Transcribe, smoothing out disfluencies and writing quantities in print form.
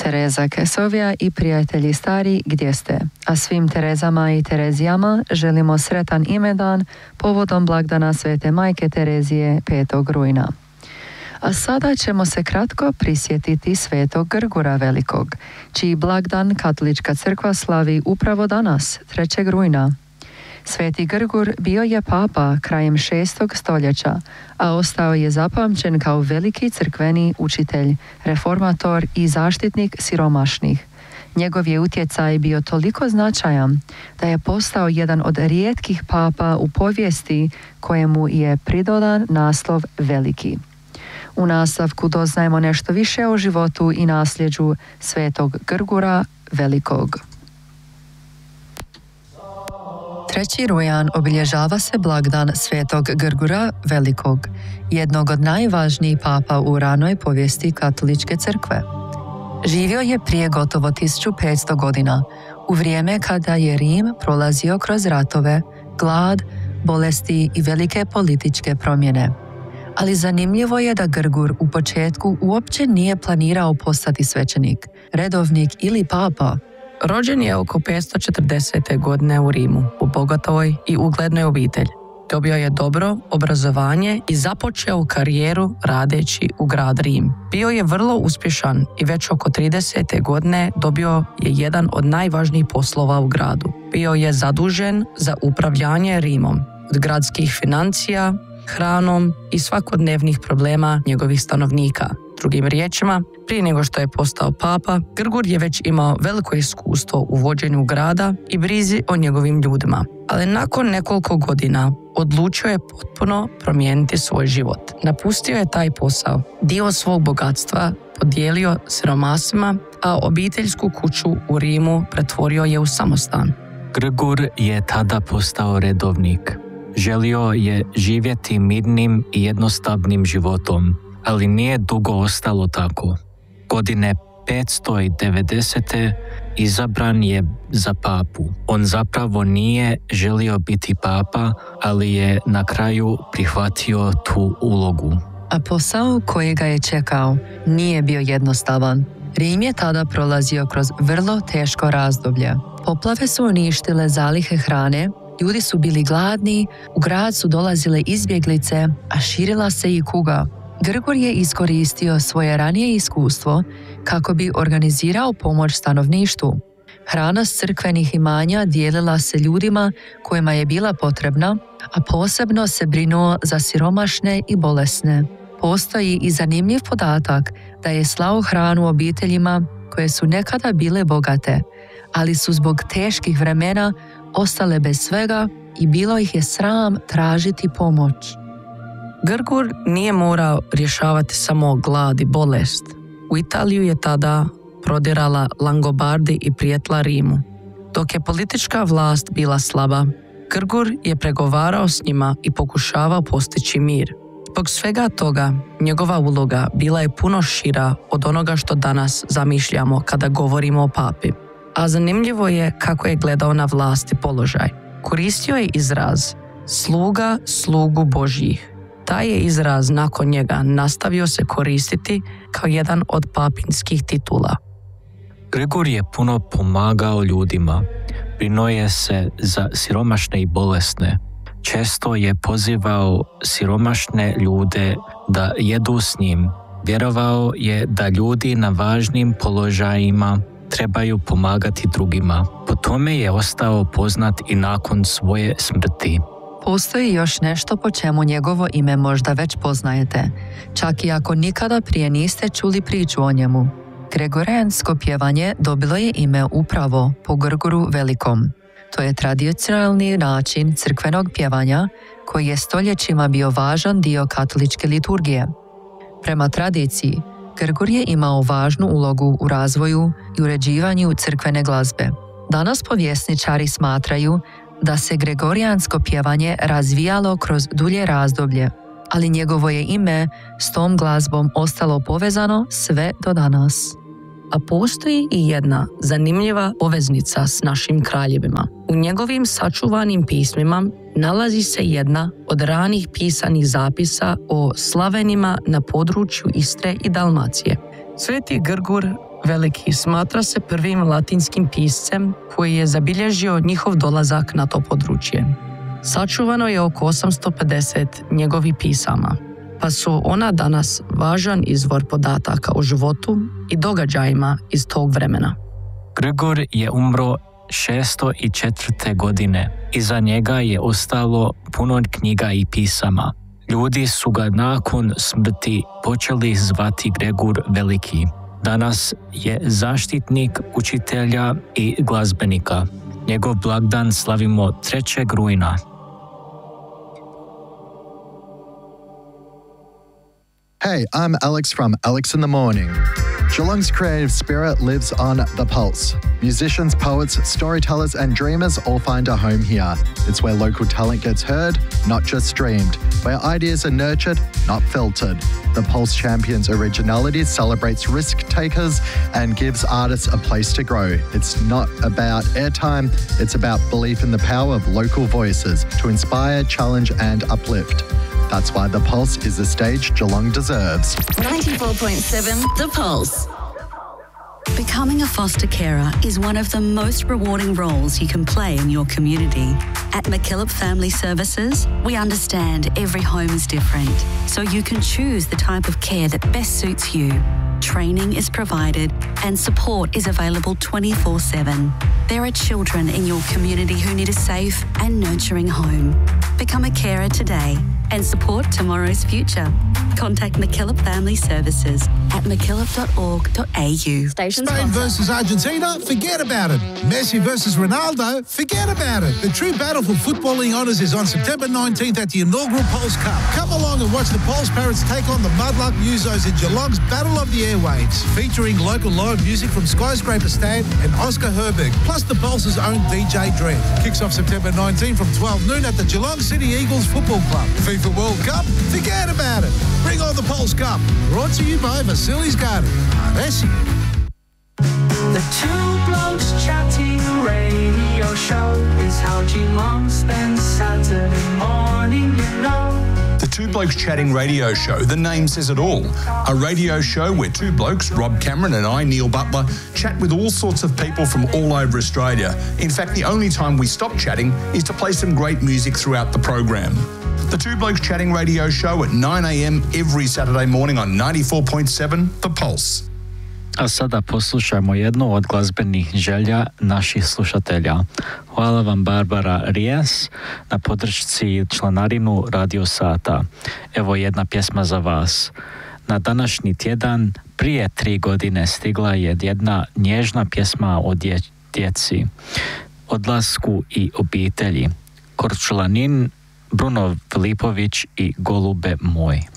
Tereza Kesovija i prijatelji stari, gdje ste? A svim Terezama i Terezijama želimo sretan imedan povodom blagdana Svete Majke Terezije 5. rujna. A sada ćemo se kratko prisjetiti Svetog Grgura Velikog, čiji blagdan Katolička crkva slavi upravo danas, 3. rujna. Sveti Grgur bio je papa krajem 6. stoljeća, a ostao je zapamćen kao veliki crkveni učitelj, reformator i zaštitnik siromašnih. Njegov je utjecaj bio toliko značajan da je postao jedan od rijetkih papa u povijesti kojemu je pridodan naslov Veliki. U nastavku doznajemo nešto više o životu i nasljeđu Svetog Grgura Velikog. 3. rujan obilježava se blagdan Svetog Grgura Velikog, jednog od najvažnijih papa u ranoj povijesti Katoličke crkve. Živio je prije gotovo 1500 godina, u vrijeme kada je Rim prolazio kroz ratove, glad, bolesti i velike političke promjene. Ali zanimljivo je da Grgur u početku uopće nije planirao postati svećenik, redovnik ili papa. Rođen je oko 540. godine u Rimu, u bogatoj i uglednoj obitelji. Dobio je dobro obrazovanje i započeo karijeru radeći u grad Rim. Bio je vrlo uspješan i već oko 30. godine dobio je jedan od najvažnijih poslova u gradu. Bio je zadužen za upravljanje Rimom, od gradskih financija, hranom i svakodnevnih problema njegovih stanovnika. Drugim riječima, prije nego što je postao papa, Grgur je već imao veliko iskustvo u vođenju grada i brizi o njegovim ljudima. Ali nakon nekoliko godina odlučio je potpuno promijeniti svoj život. Napustio je taj posao. Dio svog bogatstva podijelio siromasima, a obiteljsku kuću u Rimu pretvorio je u samostan. Grgur je tada postao redovnik. Želio je živjeti mirnim i jednostavnim životom, ali nije dugo ostalo tako. Godine 590. izabran je za papu. On zapravo nije želio biti papa, ali je na kraju prihvatio tu ulogu. A posao koji ga je čekao nije bio jednostavan. Rim je tada prolazio kroz vrlo teško razdoblje. Poplave su uništile zalihe hrane, ljudi su bili gladni, u grad su dolazile izbjeglice, a širila se i kuga. Grgur je iskoristio svoje ranije iskustvo kako bi organizirao pomoć stanovništvu. Hrana s crkvenih imanja dijelila se ljudima kojima je bila potrebna, a posebno se brinuo za siromašne i bolesne. Postoji i zanimljiv podatak da je slao hranu obiteljima koje su nekada bile bogate, ali su zbog teških vremena ostale bez svega i bilo ih je sram tražiti pomoć. Grgur nije morao rješavati samo glad i bolest. U Italiju je tada prodirala Langobardi i prijetla Rimu. Dok je politička vlast bila slaba, Grgur je pregovarao s njima i pokušavao postići mir. Zbog svega toga, njegova uloga bila je puno šira od onoga što danas zamišljamo kada govorimo o papi. A zanimljivo je kako je gledao na vlast i položaj. Koristio je izraz sluga slugu Božjih. Taj je izraz nakon njega nastavio se koristiti kao jedan od papinskih titula. Grgur je puno pomagao ljudima, brinuo je se za siromašne i bolesne. Često je pozivao siromašne ljude da jedu s njim. Vjerovao je da ljudi na važnim položajima trebaju pomagati drugima. Po tome je ostao poznat i nakon svoje smrti. Postoji još nešto po čemu njegovo ime možda već poznajete, čak i ako nikada prije niste čuli priču o njemu. Gregorijansko pjevanje dobilo je ime upravo po Grguru Velikom. To je tradicionalni način crkvenog pjevanja koji je stoljećima bio važan dio katoličke liturgije. Prema tradiciji, Grgur je imao važnu ulogu u razvoju i uređivanju crkvene glazbe. Danas povjesničari smatraju da se gregorijansko pjevanje razvijalo kroz dulje razdoblje, ali njegovo je ime s tom glazbom ostalo povezano sve do danas. A postoji i jedna zanimljiva poveznica s našim kraljevima. U njegovim sačuvanim pismima nalazi se jedna od ranih pisanih zapisa o slavenima na području Istre i Dalmacije. Sveti Grgur Veliki smatra se prvim latinskim piscem koji je zabilježio njihov dolazak na to područje. Sačuvano je oko 850 njegovih pisama, pa su ona danas važan izvor podataka o životu i događajima iz tog vremena. Grigor je umro 604. godine. Iza njega je ostalo puno knjiga i pisama. Ljudi su ga nakon smrti počeli zvati Gregor Veliki. Danas je zaštitnik učitelja i glazbenika. Njegov blagdan slavimo 3. rujna. Hey, I'm Alex from Alex in the Morning. Geelong's creative spirit lives on The Pulse. Musicians, poets, storytellers and dreamers all find a home here. It's where local talent gets heard, not just streamed. Where ideas are nurtured, not filtered. The Pulse champions originality, celebrates risk takers and gives artists a place to grow. It's not about airtime, it's about belief in the power of local voices to inspire, challenge and uplift. That's why The Pulse is the stage Geelong deserves. 94.7 The Pulse. Becoming a foster carer is one of the most rewarding roles you can play in your community. At MacKillop Family Services, we understand every home is different, so you can choose the type of care that best suits you. Training is provided and support is available 24/7. There are children in your community who need a safe and nurturing home. Become a carer today and support tomorrow's future. Contact MacKillop Family Services at mackillop.org.au. Spain versus Argentina? Forget about it. Messi versus Ronaldo? Forget about it. The true battle for footballing honours is on September 19th at the inaugural Pulse Cup. Come along and watch the Pulse Parrots take on the Mudluck Musos in Geelong's Battle of the Airwaves, featuring local live music from Skyscraper Stand and Oscar Herberg, plus the Pulse's own DJ Dread. Kicks off September 19 from 12 noon at the Geelong City Eagles Football Club. FIFA World Cup? Forget about it. Bring on the Pulse Cup. Brought to you by Vasilis Garden. Aresi. The Two Blokes Chatting radio show is how Geelong spends Saturday morning, you know. The Two Blokes Chatting radio show, the name says it all. A radio show where two blokes, Rob Cameron and I, Neil Butler, chat with all sorts of people from all over Australia. In fact, the only time we stop chatting is to play some great music throughout the program. The Two Blokes Chatting radio show at 9 a.m. every Saturday morning on 94.7 The Pulse. A sada poslušajmo jednu od glazbenih želja naših slušatelja. Hvala vam Barbara Rijes na podršci članarinu Radio Sata. Evo jedna pjesma za vas. Na današnji tjedan prije 3 godine stigla je jedna nježna pjesma o djeci, odlasku i obitelji. Korčulanin, Bruno Filipović i Golube moj.